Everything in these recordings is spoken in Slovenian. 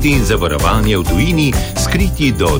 listi in zavarovanje v tujini, skriti do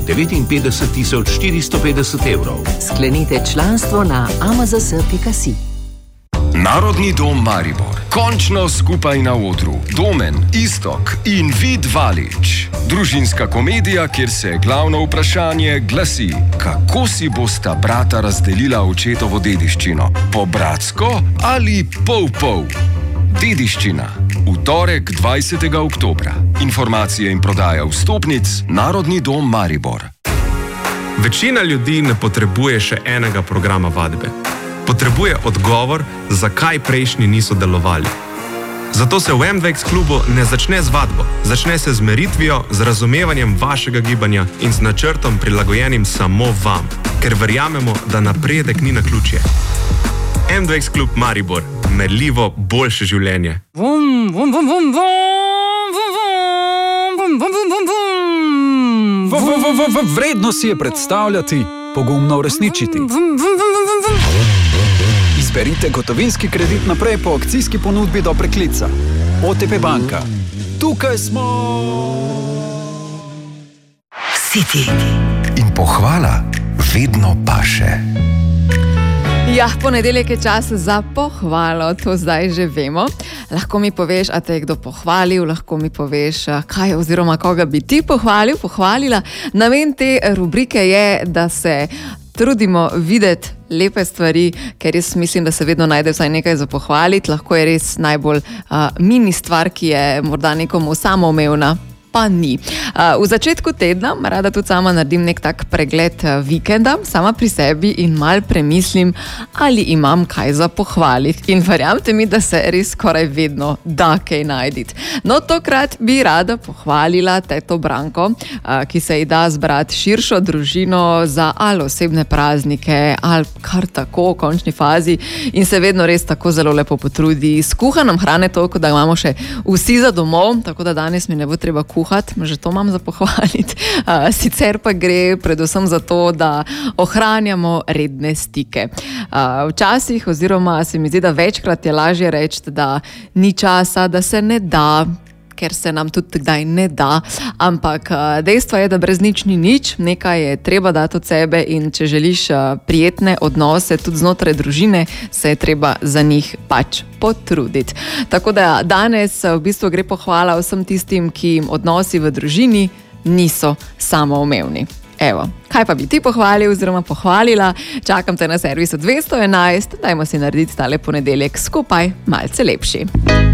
59.450 evrov. Sklenite članstvo na amazs.si. Narodni dom Maribor. Končno skupaj na odru. Domen, Iztok in Vid Valič. Družinska komedija, kjer se glavno vprašanje glasi: kako si bosta brata razdelila očetovo dediščino? Po bratsko ali pol-pol? Dediščina. V torek 20. oktobra. Informacije in prodaja vstopnic Narodni dom Maribor. Večina ljudi ne potrebuje še enega programa vadbe. Potrebuje odgovor, zakaj prejšnji niso delovali. Zato se v MDX klubu ne začne z vadbo, začne se z meritvijo, z razumevanjem vašega gibanja in z načrtom prilagojenim samo vam, ker verjamemo, da napredek ni naključje. MDX klub Maribor, merljivo boljše življenje. Vredno si je predstavljati, pogumno uresničiti. Izberite gotovinski kredit naprej po akcijski ponudbi do preklica. OTP banka. Tukaj smo! City. In pohvala vedno paše. Ja, ponedeljek je čas za pohvalo, to zdaj že vemo. Lahko mi poveš, a te je kdo pohvalil, lahko mi poveš, kaj oziroma koga bi ti pohvalila. Namen te rubrike je, da se trudimo videti lepe stvari, ker jaz mislim, da se vedno najde vsaj nekaj za pohvaliti. Lahko je res najbolj mini stvar, ki je morda nekomu samoumevna, pa ni. V začetku tedna rada tudi sama naredim nek tak pregled vikenda, sama pri sebi in mal premislim, ali imam kaj za pohvaliti. In verjamte mi, da se res skoraj vedno da kaj najditi. No, tokrat bi rada pohvalila teto Branko, ki se ji da zbrati širšo družino za ali osebne praznike, ali kar tako v končni fazi in se vedno res tako zelo lepo potrudi. Skuha nam hrane toliko, da imamo še vsi za domov, tako da danes mi ne bo treba kuhati, že to imam za pohvaliti. Sicer pa gre predvsem za to, da ohranjamo redne stike. Včasih, oziroma se mi zdi, da večkrat je lažje reči, da ni časa, da se ne da, ker se nam tudi kdaj ne da, ampak dejstvo je, da brez nič ni nič, nekaj je treba dati od sebe in če želiš prijetne odnose tudi znotraj družine, se je treba za njih pač potruditi. Tako da danes v bistvu gre pohvala vsem tistim, ki jim odnosi v družini niso samoumevni. Evo, kaj pa bi ti pohvalil oziroma pohvalila? Čakam te na servisu 211, dajmo si narediti tale ponedeljek skupaj malce lepši.